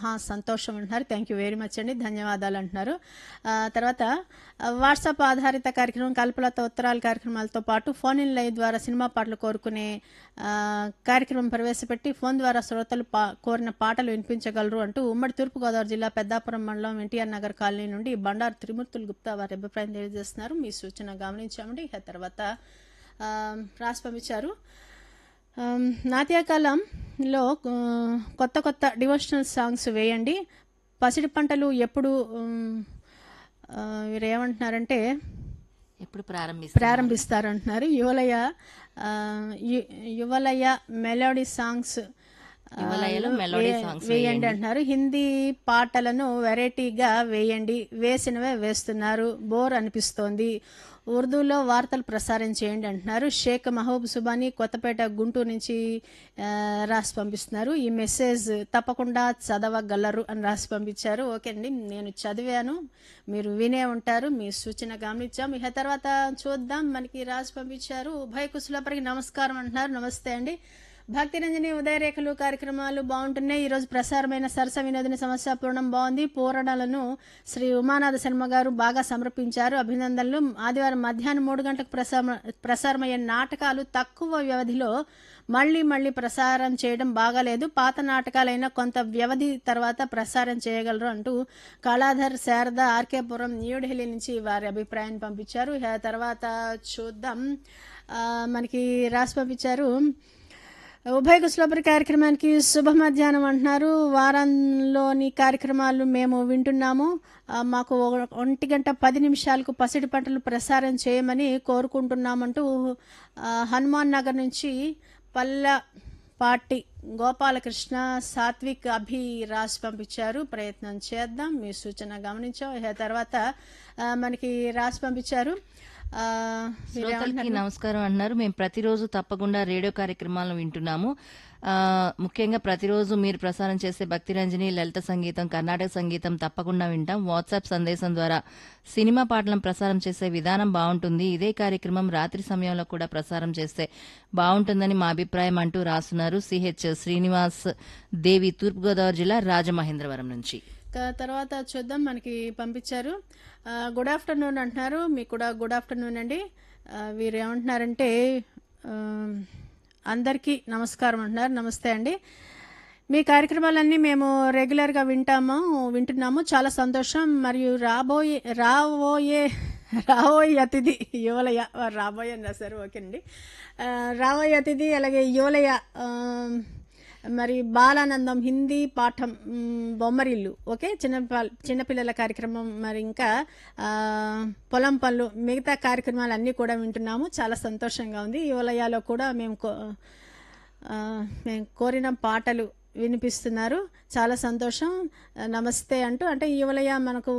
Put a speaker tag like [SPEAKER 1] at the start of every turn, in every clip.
[SPEAKER 1] మహా సంతోషం అంటున్నారు. థ్యాంక్ యూ వెరీ మచ్ అండి, ధన్యవాదాలు అంటున్నారు. తర్వాత వాట్సాప్ ఆధారిత కార్యక్రమం కల్పలత ఉత్తరాల కార్యక్రమాలతో పాటు ఫోన్ ఇన్ లైవ్ ద్వారా సినిమా పాటలు కోరుకునే కార్యక్రమం ప్రవేశపెట్టి ఫోన్ ద్వారా శ్రోతలు కోరిన పాటలు వినిపించగలరు అంటూ ఉమ్మడి తూర్పుగోదావరి జిల్లా పెద్దాపురం మండలం ఎన్టీఆర్ నగర్ కాలనీ నుండి బండారు త్రిమూర్తులు గుప్తా వారి అభిప్రాయం తెలియజేస్తున్నారు. మీ సూచన గమనించామండి. తర్వాత రాసి పంపించారు. నాట్యకాలంలో కొత్త కొత్త డివోషనల్ సాంగ్స్ వేయండి. పసిడి పంటలు ఎప్పుడు వీరు ఏమంటున్నారంటే
[SPEAKER 2] ఎప్పుడు
[SPEAKER 1] ప్రారంభిస్తారంటున్నారు. యువలయ మెలోడీ సాంగ్స్ వేయండి అంటున్నారు. హిందీ పాటలను వెరైటీగా వేయండి, వేసినవే వేస్తున్నారు, బోర్ అనిపిస్తోంది. ఉర్దూలో వార్తలు ప్రసారం చేయండి అంటున్నారు. షేక్ మహబూబ్ సుబానీ కొత్తపేట గుంటూరు నుంచి రాసి పంపిస్తున్నారు. ఈ మెసేజ్ తప్పకుండా చదవగలరు అని రాసి పంపించారు. ఓకే అండి, నేను చదివాను, మీరు వినే ఉంటారు. మీ సూచన గమనించాం. ఇక తర్వాత చూద్దాం. మనకి రాసి పంపించారు. ఉభయ కుశలపరికి నమస్కారం అంటున్నారు. నమస్తే అండి. భక్తి రంజని ఉదయరేఖలు కార్యక్రమాలు బాగుంటున్నాయి. ఈరోజు ప్రసారమైన సరస వినోదిని సమస్య పూర్ణం బాగుంది. పూరణలను శ్రీ ఉమానాథ శర్మ గారు బాగా సమర్పించారు, అభినందనలు. ఆదివారం మధ్యాహ్నం 3 గంటలకు ప్రసారమయ్యే నాటకాలు తక్కువ వ్యవధిలో మళ్ళీ ప్రసారం చేయడం బాగాలేదు. పాత నాటకాలైనా కొంత వ్యవధి తర్వాత ప్రసారం చేయగలరు అంటూ కళాధర్ శారద ఆర్కేపురం న్యూఢిల్లీ నుంచి వారి అభిప్రాయాన్ని పంపించారు. తర్వాత చూద్దాం. మనకి రాసి పంపించారు. ఉభయ కుశలపరి కార్యక్రమానికి శుభ మధ్యాహ్నం అంటున్నారు. వారంలోని కార్యక్రమాలు మేము వింటున్నాము. మాకు 1:10 పసిడి పంటలు ప్రసారం చేయమని కోరుకుంటున్నామంటూ హనుమాన్ నగర్ నుంచి పల్లపాటి గోపాలకృష్ణ సాత్విక్ అభి రాసి పంపించారు. ప్రయత్నం చేద్దాం. మీ సూచన గమనించాం. తర్వాత మనకి రాసి పంపించారు.
[SPEAKER 2] నమస్కారం అన్నారు. మేము ప్రతిరోజు తప్పకుండా రేడియో కార్యక్రమాలను వింటున్నాము. ముఖ్యంగా ప్రతిరోజు మీరు ప్రసారం చేసే భక్తి రంజని, లలిత సంగీతం, కర్ణాటక సంగీతం తప్పకుండా వింటాం. వాట్సాప్ సందేశం ద్వారా సినిమా పాటలను ప్రసారం చేసే విధానం బాగుంటుంది. ఇదే కార్యక్రమం రాత్రి సమయంలో కూడా ప్రసారం చేస్తే బాగుంటుందని మా అభిప్రాయం అంటూ రాస్తున్నారు. సిహెచ్ శ్రీనివాస్ దేవి, తూర్పుగోదావరి జిల్లా రాజమహేంద్రవరం నుంచి.
[SPEAKER 1] తర్వాత చూద్దాం. మనకి పంపించారు. గుడ్ ఆఫ్టర్నూన్ అంటున్నారు. మీకు కూడా గుడ్ ఆఫ్టర్నూన్ అండి. వీరు ఏమంటున్నారంటే అందరికీ నమస్కారం అంటున్నారు. నమస్తే అండి. మీ కార్యక్రమాలన్నీ మేము రెగ్యులర్గా వింటున్నాము, చాలా సంతోషం. మరియు రాబోయే అతిథి యువలయ, రాబోయే అన్నారు సార్. ఓకే అండి. రాబోయే అతిథి అలాగే యువలయ మరి బాలానందం హిందీ పాఠం బొమ్మరిల్లు, ఓకే, చిన్నపిల్లల కార్యక్రమం, మరి ఇంకా పొలం పనులు, మిగతా కార్యక్రమాలు అన్నీ కూడా వింటున్నాము. చాలా సంతోషంగా ఉంది. యువలయాలో కూడా మేము కోరిన పాటలు వినిపిస్తున్నారు. చాలా సంతోషం. నమస్తే అంటూ, అంటే యువలయ మనకు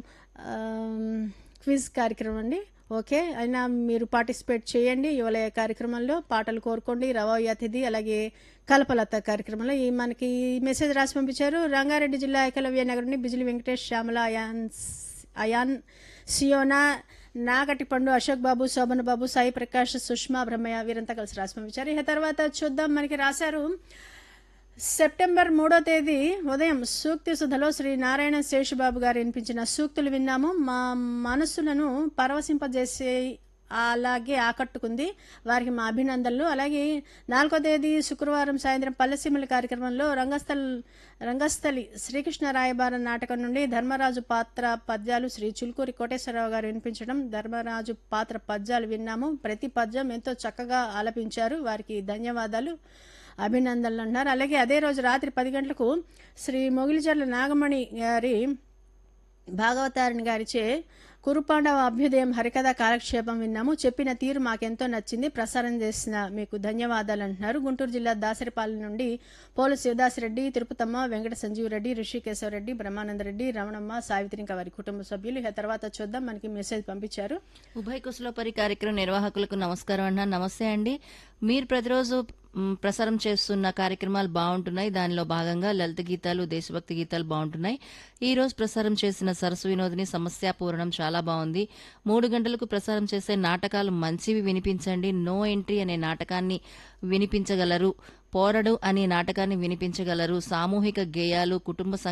[SPEAKER 1] క్విజ్ కార్యక్రమం అండి. ఓకే, అయినా మీరు పార్టిసిపేట్ చేయండి. యువలయ కార్యక్రమంలో పాటలు కోరుకోండి. రవోయ్ అతిథి అలాగే కల్పలత కార్యక్రమంలో మనకి మెసేజ్ రాసి పంపించారు. రంగారెడ్డి జిల్లా ఏకలవ్య నగర్ నుండి బిజిలి వెంకటేష్, శ్యామల, అయాన్, సియోనా, నాగటిపండు, అశోక్ బాబు, శోభన్ బాబు, సాయి ప్రకాష్, సుష్మా, బ్రహ్మయ్య వీరంతా కలిసి రాసి పంపించారు. ఇక తర్వాత చూద్దాం. మనకి రాశారు. సెప్టెంబర్ 3వ తేదీ ఉదయం సూక్తి సుధలో శ్రీ నారాయణ శేషుబాబు గారు వినిపించిన సూక్తులు విన్నాము. మా మనస్సులను పరవశింపజేసే అలాగే ఆకట్టుకుంది. వారికి మా అభినందనలు. అలాగే 4వ తేదీ శుక్రవారం సాయంత్రం పల్లెసీమల కార్యక్రమంలో రంగస్థలి శ్రీకృష్ణ రాయబార నాటకం నుండి ధర్మరాజు పాత్ర పద్యాలు శ్రీ చుల్కూరి కోటేశ్వరరావు గారు వినిపించడం, ధర్మరాజు పాత్ర పద్యాలు విన్నాము. ప్రతి పద్యం ఎంతో చక్కగా ఆలపించారు. వారికి ధన్యవాదాలు, అభినందనలు అన్నారు. అలాగే అదే రోజు రాత్రి 10 గంటలకు శ్రీ మొగిలిచర్ల నాగమణి గారి భాగవతారిణి గారిచే కురుపాండవ అభ్యుదయం హరికథ కాలక్షేపం విన్నాము. చెప్పిన తీరు మాకెంతో నచ్చింది. ప్రసారం చేసిన మీకు ధన్యవాదాలు అంటున్నారు. గుంటూరు జిల్లా దాసరిపాలెం నుండి పోలు శివదాసరెడ్డి, తిరుపతమ్మ, వెంకట సంజీవరెడ్డి, ఋషికేశవరెడ్డి, బ్రహ్మానందరెడ్డి, రమణమ్మ, సావిత్రి ఇంకా వారి కుటుంబ సభ్యులు. ఇక తర్వాత చూద్దాం. మనకి మెసేజ్ పంపించారు.
[SPEAKER 2] ఉభయ కుశలపరి కార్యక్రమం నిర్వాహకులకు నమస్కారం అన్నారు. నమస్తే అండి. మీరు ప్రతిరోజు ప్రసారం చేస్తున్న కార్యక్రమాలు బాగుంటున్నాయి. దానిలో భాగంగా లలిత గీతాలు, దేశభక్తి గీతాలు బాగుంటున్నాయి. ఈ రోజు ప్రసారం చేసిన సరస్సు వినోదిని సమస్యాపూరణం చాలా బాగుంది. 3 గంటలకు ప్రసారం చేసే నాటకాలు మంచివి వినిపించండి. నో ఎంట్రీ అనే నాటకాన్ని వినిపించగలరు, పోరడు అనే నాటకాన్ని వినిపించగలరు, సామూహిక గేయాలు, కుటుంబ